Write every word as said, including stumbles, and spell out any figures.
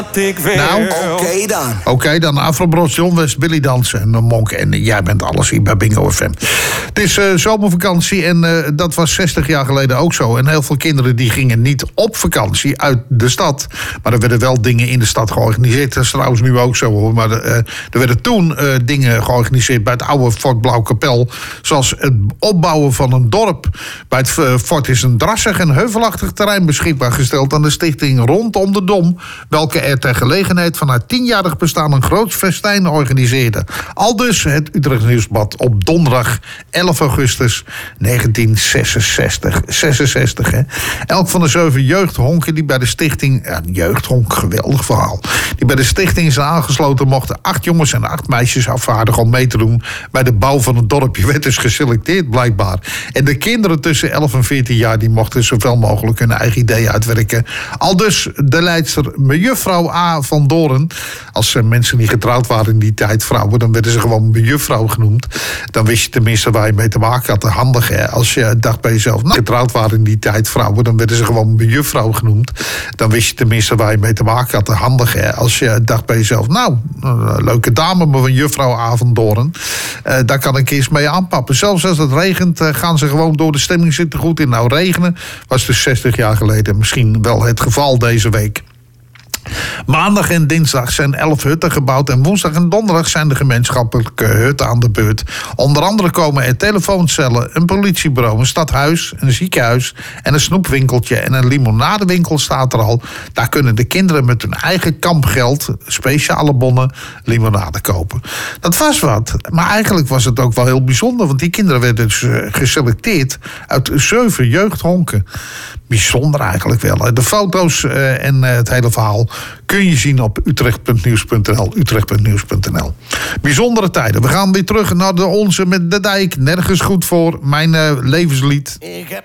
Ik wil. Nou, Oké okay dan. Oké, okay, dan Afro-Bros, John West, Billy Dansen en de Monk. En uh, jij bent alles hier bij Bingo F M. Het is uh, zomervakantie en uh, dat was zestig jaar geleden ook zo. En heel veel kinderen die gingen niet op vakantie uit de stad. Maar er werden wel dingen in de stad georganiseerd. Dat is trouwens nu ook zo hoor. Maar uh, er werden toen uh, dingen georganiseerd bij het oude Fort Blauwkapel. Zoals het opbouwen van een dorp. Bij het uh, fort is een drassig en heuvelachtig terrein beschikbaar gesteld aan de stichting Rondom de Dom. Welke er ter gelegenheid van haar tienjarig bestaan een groot festijn organiseerde. Aldus het Utrecht Nieuwsblad op donderdag elf augustus negentien zesenzestig. zesenzestig, hè. Elk van de zeven jeugdhonken die bij de stichting... Ja, jeugdhonk, geweldig verhaal. Die bij de stichting zijn aangesloten mochten acht jongens en acht meisjes afvaardigen om mee te doen bij de bouw van het dorpje. Werd dus geselecteerd blijkbaar. En de kinderen tussen elf en veertien jaar die mochten zoveel mogelijk hun eigen ideeën uitwerken. Aldus de leidster mejuffrouw A. van Doorn. Als uh, mensen die getrouwd waren in die tijd, vrouwen, dan werden ze gewoon mejuffrouw genoemd. Dan wist je tenminste waar je mee te maken had. Handig, hè? Als je dacht bij jezelf, nou, getrouwd waren in die tijd, vrouwen, dan werden ze gewoon mejuffrouw genoemd. Dan wist je tenminste waar je mee te maken had. Handig, hè? Als je dacht bij jezelf, nou, een leuke dame, maar van juffrouw A. van Doorn. Uh, daar kan ik eens mee aanpappen. Zelfs als het regent, uh, gaan ze gewoon door. De stemming zit er goed in. Nou, regenen was dus zestig jaar geleden misschien wel het geval deze week. Maandag en dinsdag zijn elf hutten gebouwd en woensdag en donderdag zijn de gemeenschappelijke hutten aan de beurt. Onder andere komen er telefooncellen, een politiebureau, een stadhuis, een ziekenhuis en een snoepwinkeltje en een limonadewinkel staat er al. Daar kunnen de kinderen met hun eigen kampgeld, speciale bonnen, limonade kopen. Dat was wat, maar eigenlijk was het ook wel heel bijzonder, want die kinderen werden dus geselecteerd uit zeven jeugdhonken. Bijzonder eigenlijk wel. De foto's uh, en uh, het hele verhaal kun je zien op utrecht punt nieuws punt n l. utrecht punt nieuws punt n l. Bijzondere tijden. We gaan weer terug naar de onze met de dijk. Nergens goed voor. Mijn uh, levenslied. Ik heb